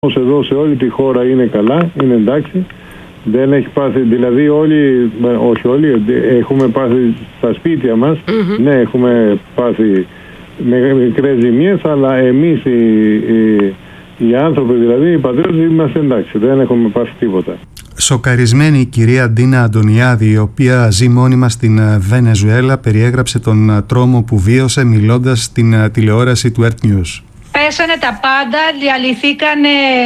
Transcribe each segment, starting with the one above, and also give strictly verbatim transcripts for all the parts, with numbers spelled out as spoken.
Εδώ σε όλη τη χώρα είναι καλά, είναι εντάξει. Δεν έχει πάθει, δηλαδή όλοι, όχι όλοι, έχουμε πάθει στα σπίτια μας. Mm-hmm. Ναι, έχουμε πάθει μικρές ζημίες, αλλά εμείς οι, οι, οι άνθρωποι, δηλαδή οι πατριώτες, είμαστε εντάξει, δεν έχουμε πάθει τίποτα. Σοκαρισμένη η κυρία Ντίνα Αντωνιάδη, η οποία ζει μόνιμα στην Βενεζουέλα, περιέγραψε τον τρόμο που βίωσε μιλώντας στην τηλεόραση του Earth News. Πέσανε τα πάντα, διαλυθήκαν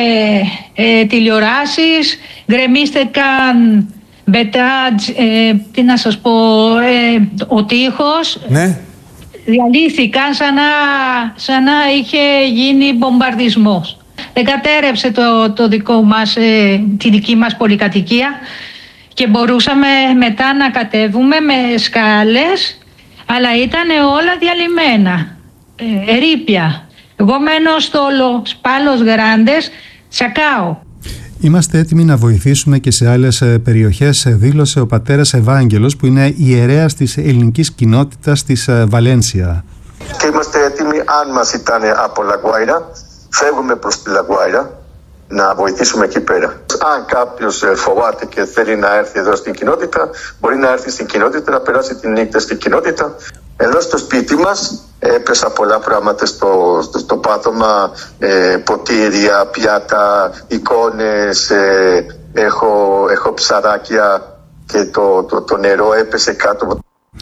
ε, τηλεοράσεις, γκρεμίστηκαν μπετάτζ, ε, τι να σας πω, ε, ο τοίχος. Ναι. Διαλύθηκαν σαν να, σαν να είχε γίνει μπομπαρδισμός. Εγκατέρευσε το, το δικό μας, ε, τη δική μας πολυκατοικία και μπορούσαμε μετά να κατέβουμε με σκάλες, αλλά ήταν όλα διαλυμένα, ε, ερείπια. Εγώ μένω στο Los Palos Grandes, Τσακάο. Είμαστε έτοιμοι να βοηθήσουμε και σε άλλες περιοχές, δήλωσε ο πατέρας Ευάγγελος, που είναι ιερέας της ελληνικής κοινότητας της Βαλένσια. Και είμαστε έτοιμοι, αν μας ζητάνε από Λαγκουάιρα, φεύγουμε προς τη Λαγκουάιρα να βοηθήσουμε εκεί πέρα. Αν κάποιος φοβάται και θέλει να έρθει εδώ στην κοινότητα, μπορεί να έρθει στην κοινότητα, να περάσει τη νύχτα στην κοινότητα. Εδώ στο σπίτι μας έπεσα πολλά πράγματα στο, στο, στο πάτωμα, ε, ποτήρια, πιάτα, εικόνες, ε, έχω, έχω ψαράκια και το, το, το νερό έπεσε κάτω.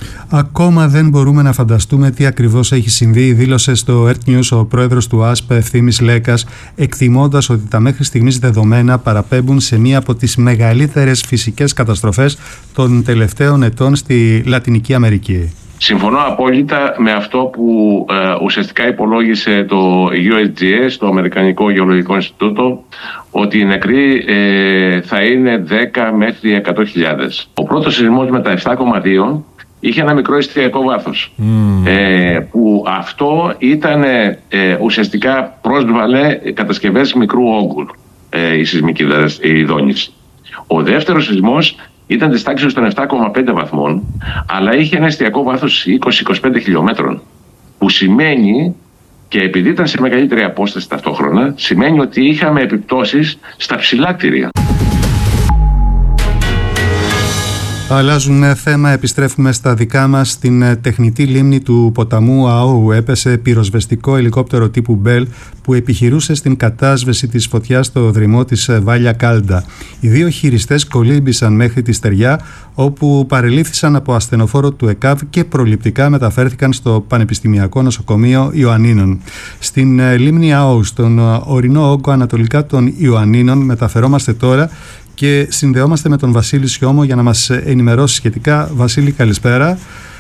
Ακόμα δεν μπορούμε να φανταστούμε τι ακριβώς έχει συμβεί, δήλωσε στο Earth News ο πρόεδρος του ΑΣΠ Ευθύμης Λέκας, εκτιμώντας ότι τα μέχρι στιγμής δεδομένα παραπέμπουν σε μία από τις μεγαλύτερες φυσικές καταστροφές των τελευταίων ετών στη Λατινική Αμερική. Συμφωνώ απόλυτα με αυτό που ε, ουσιαστικά υπολόγισε το γιου ες τζι ες, το Αμερικανικό Γεωλογικό Ινστιτούτο, ότι οι νεκροί ε, θα είναι δέκα μέχρι εκατό χιλιάδες. Ο πρώτος σεισμός με τα επτά κόμμα δύο είχε ένα μικρό εστιακό βάθος, mm. ε, που αυτό ήταν ε, ουσιαστικά πρόσβαλε κατασκευές μικρού όγκου ε, η σεισμική η δόνηση. Ο δεύτερος σεισμός ήταν της τάξης των επτά κόμμα πέντε βαθμών, αλλά είχε ένα εστιακό βάθος είκοσι με είκοσι πέντε χιλιόμετρων, που σημαίνει, και επειδή ήταν σε μεγαλύτερη απόσταση ταυτόχρονα, σημαίνει ότι είχαμε επιπτώσεις στα ψηλά κτίρια. Αλλάζουμε θέμα, επιστρέφουμε στα δικά μας. Στην τεχνητή λίμνη του ποταμού Αόου έπεσε πυροσβεστικό ελικόπτερο τύπου Μπέλ που επιχειρούσε στην κατάσβεση της φωτιάς στο δρυμό της Βάλια Κάλντα. Οι δύο χειριστές κολύμπησαν μέχρι τη στεριά, όπου παρελήφθησαν από ασθενοφόρο του ΕΚΑΒ και προληπτικά μεταφέρθηκαν στο Πανεπιστημιακό Νοσοκομείο Ιωαννίνων. Στην λίμνη Αόου, στον ορεινό όγκο ανατολικά των Ιωαννίνων, μεταφερόμαστε τώρα και συνδεόμαστε με τον Βασίλη Σιώμο για να μας ενημερώσει σχετικά. Βασίλη, καλησπέρα.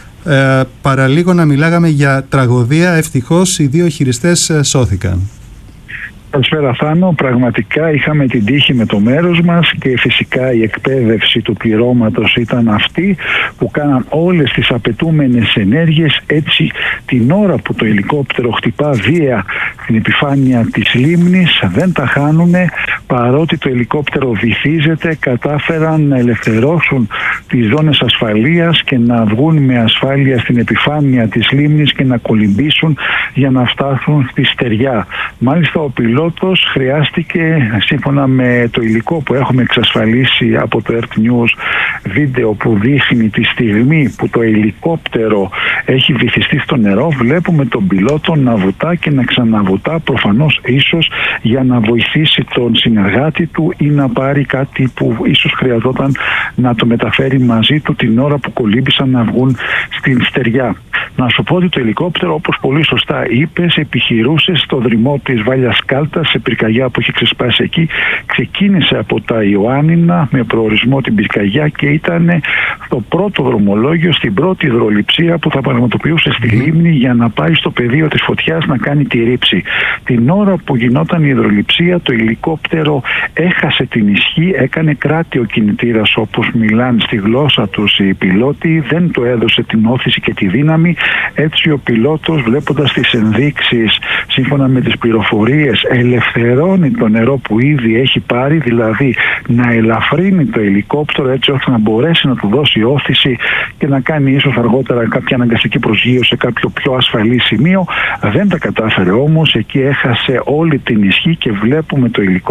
Ε, παραλίγο να μιλάγαμε για τραγωδία, ευτυχώς οι δύο χειριστές σώθηκαν. Καλησπέρα Θάνο, πραγματικά είχαμε την τύχη με το μέρος μας και φυσικά η εκπαίδευση του πληρώματος ήταν αυτή που κάναν όλες τις απαιτούμενες ενέργειες, έτσι την ώρα που το ελικόπτερο χτυπά βία την επιφάνεια της λίμνης δεν τα χάνουνε, παρότι το ελικόπτερο βυθίζεται, κατάφεραν να ελευθερώσουν τις ζώνες ασφαλείας και να βγουν με ασφάλεια στην επιφάνεια της λίμνης και να κολυμπήσουν για να φτάσουν στη στεριά. Μάλιστα ο πιλότος χρειάστηκε, σύμφωνα με το υλικό που έχουμε εξασφαλίσει από το Earth News, βίντεο που δείχνει τη στιγμή που το ελικόπτερο έχει βυθιστεί στο νερό, βλέπουμε τον πιλότο να βουτά και να ξαναβουτά, προφανώς ίσως για να βοηθήσει τον συνεργάτη του ή να πάρει κάτι που ίσως χρειαζόταν να το μεταφέρει μαζί του την ώρα που κολύμπησαν να βγουν στην στεριά. Να σου πω ότι το ελικόπτερο, όπως πολύ σωστά είπες, επιχειρούσε στο δρυμό της Βάλιας Κάλτας, σε πυρκαγιά που είχε ξεσπάσει εκεί. Ξεκίνησε από τα Ιωάννινα με προορισμό την πυρκαγιά και ήταν στο πρώτο δρομολόγιο, στην πρώτη υδρολειψία που θα πραγματοποιούσε στη λίμνη για να πάει στο πεδίο της φωτιάς να κάνει τη ρήψη. Την ώρα που γινόταν η υδρολειψία, το ελικόπτερο έχασε την ισχύ, έκανε κράτη ο κινητήρας, όπως μιλάνε στη γλώσσα τους οι πιλότοι, δεν του έδωσε την όθηση και τη δύναμη. Έτσι ο πιλότος, βλέποντας τις ενδείξεις σύμφωνα με τις πληροφορίες, ελευθερώνει το νερό που ήδη έχει πάρει, δηλαδή να ελαφρύνει το ελικόπτερο έτσι ώστε να μπορεί μπορέσει να του δώσει όθηση και να κάνει ίσως αργότερα κάποια αναγκαστική προσγείωση σε κάποιο πιο ασφαλή σημείο. Δεν τα κατάφερε όμως, εκεί έχασε όλη την ισχύ και βλέπουμε το υλικό